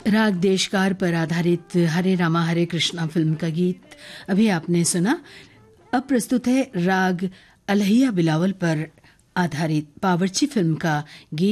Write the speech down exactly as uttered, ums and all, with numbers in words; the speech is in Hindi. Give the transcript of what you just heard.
राग देशकार पर आधारित हरे रामा हरे कृष्णा फिल्म का गीत अभी आपने सुना। अब प्रस्तुत है राग अलहिया बिलावल पर आधारित बावर्ची फिल्म का गीत।